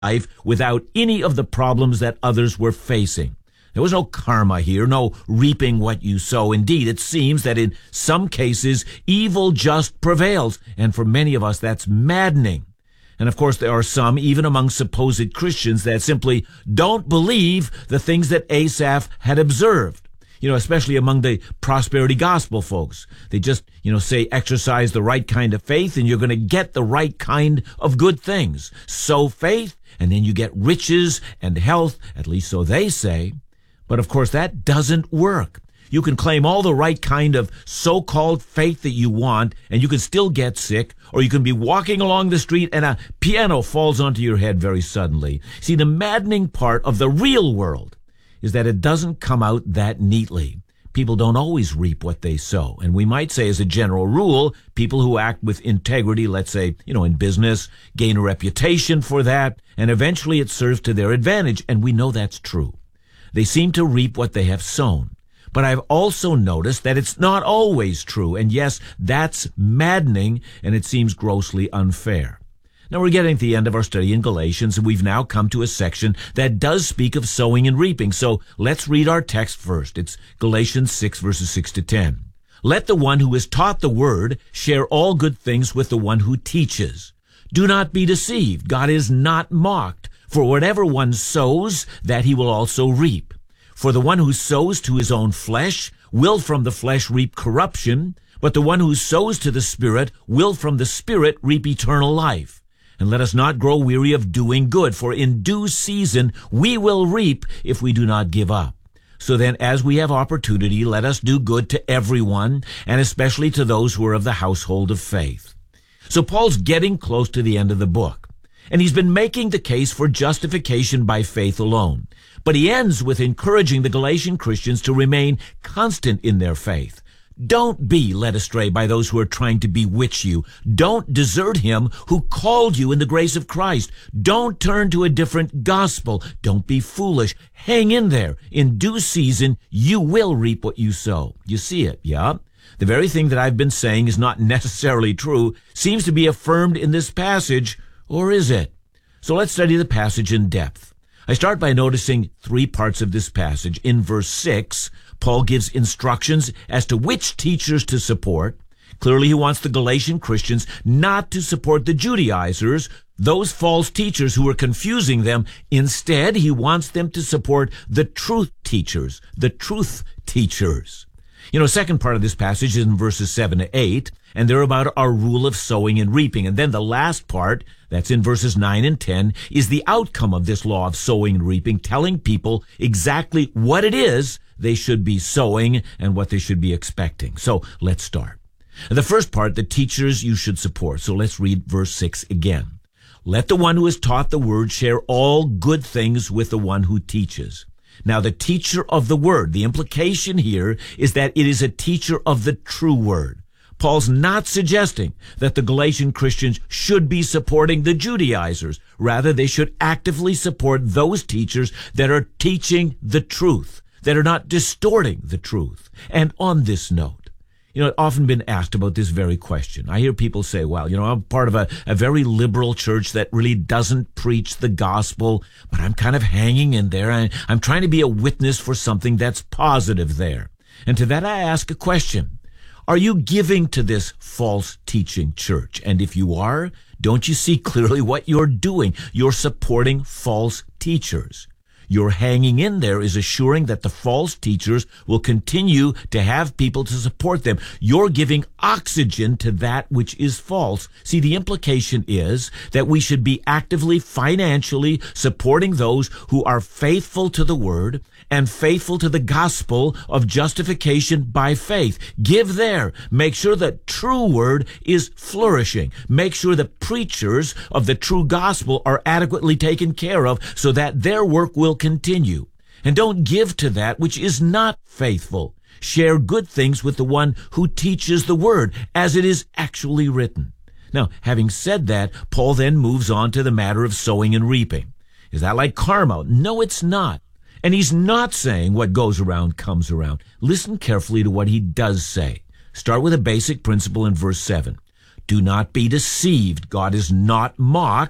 life without any of the problems that others were facing. There was no karma here, no reaping what you sow. Indeed, it seems that in some cases, evil just prevails. And for many of us, that's maddening. And of course, there are some, even among supposed Christians, that simply don't believe the things that Asaph had observed. Especially among the prosperity gospel folks. They just, say exercise the right kind of faith and you're going to get the right kind of good things. Sow faith and then you get riches and health, at least so they say. But of course, that doesn't work. You can claim all the right kind of so-called faith that you want and you can still get sick, or you can be walking along the street and a piano falls onto your head very suddenly. See, the maddening part of the real world is that it doesn't come out that neatly. People don't always reap what they sow. And we might say, as a general rule, people who act with integrity, let's say, in business, gain a reputation for that, and eventually it serves to their advantage. And we know that's true. They seem to reap what they have sown. But I've also noticed that it's not always true. And yes, that's maddening, and it seems grossly unfair. Now, we're getting to the end of our study in Galatians, and we've now come to a section that does speak of sowing and reaping. So let's read our text first. It's Galatians 6, verses 6 to 10. Let the one who is taught the word share all good things with the one who teaches. Do not be deceived. God is not mocked. For whatever one sows, that he will also reap. For the one who sows to his own flesh will from the flesh reap corruption, but the one who sows to the Spirit will from the Spirit reap eternal life. And let us not grow weary of doing good, for in due season we will reap if we do not give up. So then, as we have opportunity, let us do good to everyone, and especially to those who are of the household of faith. So Paul's getting close to the end of the book, and he's been making the case for justification by faith alone. But he ends with encouraging the Galatian Christians to remain constant in their faith. Don't be led astray by those who are trying to bewitch you. Don't desert him who called you in the grace of Christ. Don't turn to a different gospel. Don't be foolish. Hang in there. In due season, you will reap what you sow. You see it, yeah? The very thing that I've been saying is not necessarily true seems to be affirmed in this passage, or is it? So let's study the passage in depth. I start by noticing three parts of this passage. In verse 6, Paul gives instructions as to which teachers to support. Clearly, he wants the Galatian Christians not to support the Judaizers, those false teachers who were confusing them. Instead, he wants them to support the truth teachers, the truth teachers. Second part of this passage is in verses 7 to 8, and they're about our rule of sowing and reaping. And then the last part, that's in verses 9 and 10, is the outcome of this law of sowing and reaping, telling people exactly what it is they should be sowing and what they should be expecting. So let's start. The first part, the teachers you should support. So let's read verse 6 again. Let the one who is taught the word share all good things with the one who teaches. Now, the teacher of the word, the implication here is that it is a teacher of the true word. Paul's not suggesting that the Galatian Christians should be supporting the Judaizers. Rather, they should actively support those teachers that are teaching the truth, that are not distorting the truth. And on this note, I've often been asked about this very question. I hear people say, well, I'm part of a very liberal church that really doesn't preach the gospel, but I'm kind of hanging in there. And I'm trying to be a witness for something that's positive there. And to that, I ask a question. Are you giving to this false teaching church? And if you are, don't you see clearly what you're doing? You're supporting false teachers. Your hanging in there is assuring that the false teachers will continue to have people to support them. You're giving oxygen to that which is false. See, the implication is that we should be actively financially supporting those who are faithful to the word and faithful to the gospel of justification by faith. Give there. Make sure that true word is flourishing. Make sure the preachers of the true gospel are adequately taken care of so that their work will continue. And don't give to that which is not faithful. Share good things with the one who teaches the word, as it is actually written. Now, having said that, Paul then moves on to the matter of sowing and reaping. Is that like karma? No, it's not. And he's not saying what goes around comes around. Listen carefully to what he does say. Start with a basic principle in verse 7. Do not be deceived. God is not mocked.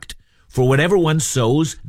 For whatever one sows,